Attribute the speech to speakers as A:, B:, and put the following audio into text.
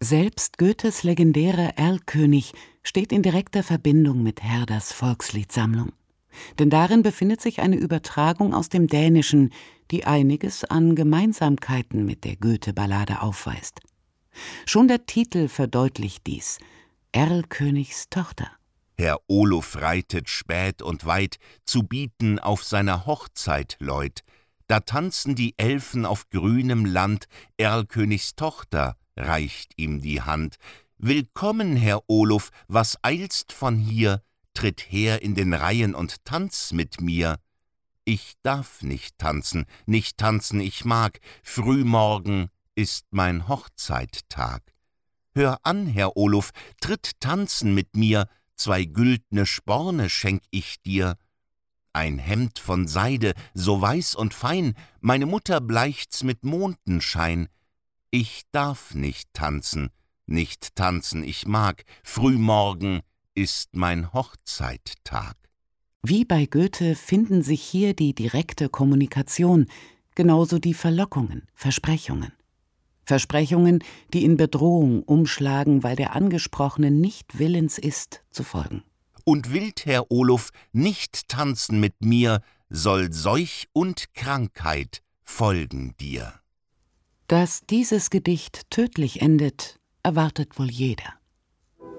A: Selbst Goethes legendärer Erlkönig steht in direkter Verbindung mit Herders Volksliedsammlung. Denn darin befindet sich eine Übertragung aus dem Dänischen, die einiges an Gemeinsamkeiten mit der Goethe-Ballade aufweist. Schon der Titel verdeutlicht dies: Erlkönigs Tochter.
B: Herr Olof reitet spät und weit, zu bieten auf seiner Hochzeit Leut. Da tanzen die Elfen auf grünem Land, Erlkönigs Tochter reicht ihm die Hand. Willkommen, Herr Olof, was eilst von hier? Tritt her in den Reihen und tanz mit mir. Ich darf nicht tanzen ich mag, frühmorgen ist mein Hochzeittag. Hör an, Herr Olof, tritt tanzen mit mir, 2 güldne Sporne schenk ich dir. Ein Hemd von Seide, so weiß und fein, meine Mutter bleicht's mit Mondenschein. Ich darf nicht tanzen ich mag, frühmorgen ist mein Hochzeittag.
A: Wie bei Goethe finden sich hier die direkte Kommunikation, genauso die Verlockungen, Versprechungen. Versprechungen, die in Bedrohung umschlagen, weil der Angesprochene nicht willens ist, zu folgen.
B: Und willt, Herr Olof, nicht tanzen mit mir, soll Seuch und Krankheit folgen dir.
A: Dass dieses Gedicht tödlich endet, erwartet wohl jeder.